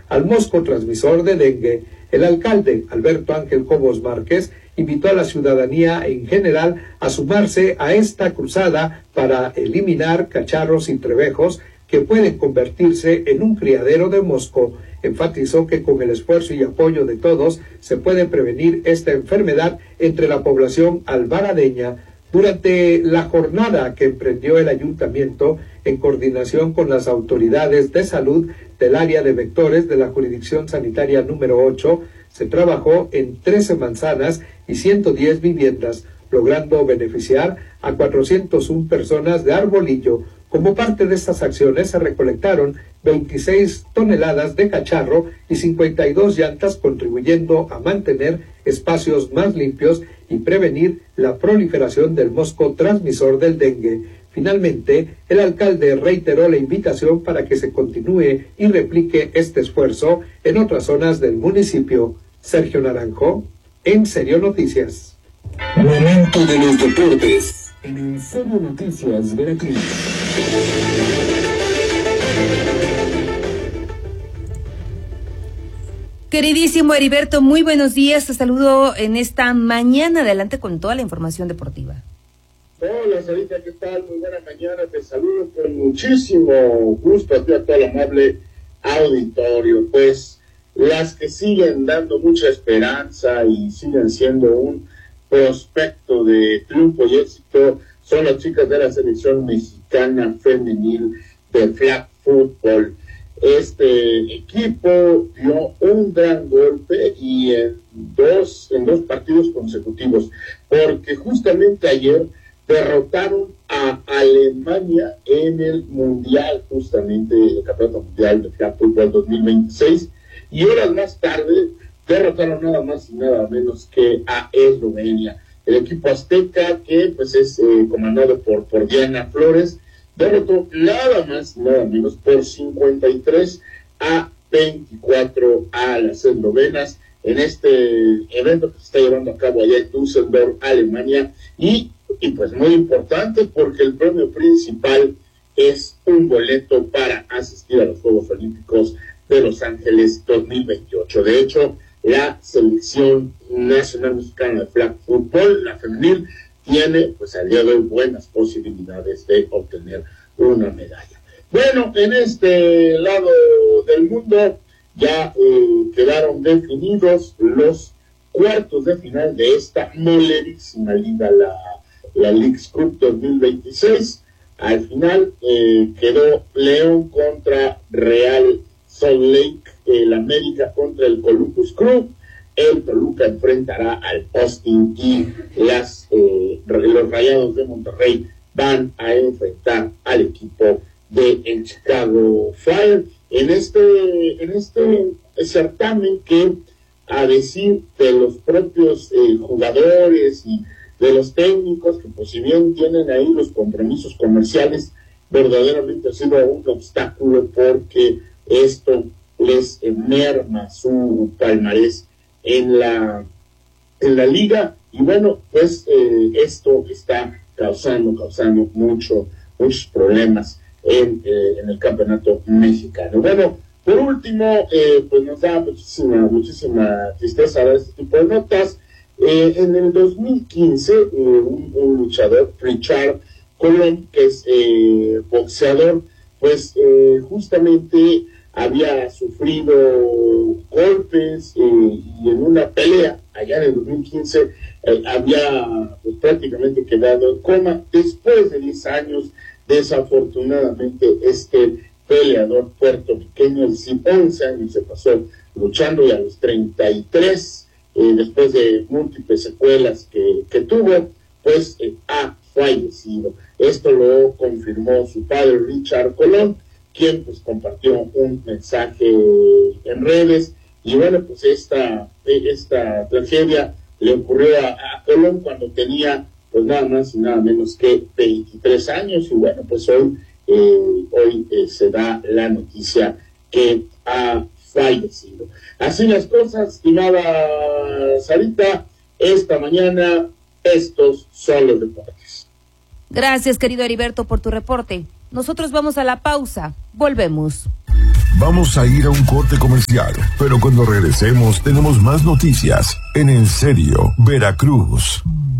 al mosco transmisor de dengue. El alcalde, Alberto Ángel Cobos Márquez, invitó a la ciudadanía en general a sumarse a esta cruzada para eliminar cacharros y trebejos que pueden convertirse en un criadero de mosco. Enfatizó que con el esfuerzo y apoyo de todos se puede prevenir esta enfermedad entre la población albaradeña. Durante la jornada que emprendió el ayuntamiento, en coordinación con las autoridades de salud del área de vectores de la jurisdicción sanitaria número 8, se trabajó en 13 manzanas y 110 viviendas, logrando beneficiar a 401 personas de Arbolillo. Como parte de estas acciones se recolectaron 26 toneladas de cacharro y 52 llantas, contribuyendo a mantener espacios más limpios y prevenir la proliferación del mosco transmisor del dengue. Finalmente, el alcalde reiteró la invitación para que se continúe y replique este esfuerzo en otras zonas del municipio. Sergio Naranjo, En Serio Noticias. Momento de los deportes en Serio Noticias Veracruz. Queridísimo Heriberto, muy buenos días. Te saludo en esta mañana. Adelante con toda la información deportiva. Hola, Sarita, ¿qué tal? Muy buena mañana. Te saludo con muchísimo gusto a ti, a todo el amable auditorio. Pues las que siguen dando mucha esperanza y siguen siendo un prospecto de triunfo y éxito son las chicas de la selección mexicana femenil de flag football. Este equipo dio un gran golpe y en dos partidos consecutivos, porque justamente ayer derrotaron a Alemania en el mundial, justamente el campeonato mundial de flag football 2026, y horas más tarde derrotaron nada más y nada menos que a Eslovenia. El equipo azteca, que pues es comandado por Diana Flores, derrotó nada más y nada menos por 53-24 a las eslovenas en este evento que se está llevando a cabo allá en Düsseldorf, Alemania, y pues muy importante porque el premio principal es un boleto para asistir a los Juegos Olímpicos de Los Ángeles 2028. De hecho, la selección nacional mexicana de flag football, la femenil, tiene pues al día de hoy buenas posibilidades de obtener una medalla. Bueno, en este lado del mundo ya quedaron definidos los cuartos de final de esta molerísima liga, la Leagues Cup 2026. Al final quedó León contra Real Salt Lake, el América contra el Columbus Crew, el Toluca enfrentará al Austin y los Rayados de Monterrey van a enfrentar al equipo de el Chicago Fire en este certamen que, a decir de los propios jugadores y de los técnicos, que pues si bien tienen ahí los compromisos comerciales, verdaderamente ha sido un obstáculo porque esto les merma su palmarés en la liga, y bueno, pues esto está causando muchos problemas en el campeonato mexicano. Bueno, por último, pues nos da muchísima tristeza dar este tipo de notas. En el 2015, un luchador, Richard Colón, que es boxeador, pues justamente había sufrido golpes y en una pelea allá en el 2015 había pues, prácticamente quedado en coma. Después de 10 años, desafortunadamente, este peleador puertorriqueño, es decir, 11 años se pasó luchando, y a los 33, después de múltiples secuelas que tuvo, pues ha fallecido. Esto lo confirmó su padre, Richard Colón, quien pues compartió un mensaje en redes. Y bueno, pues esta tragedia le ocurrió a Colón cuando tenía pues nada más y nada menos que 23 años, y bueno, pues hoy se da la noticia que ha fallecido. Así las cosas, estimada Sarita, esta mañana estos son los deportes. Gracias, querido Heriberto, por tu reporte. Nosotros vamos a la pausa. Volvemos. Vamos a ir a un corte comercial, pero cuando regresemos tenemos más noticias en serio, Veracruz.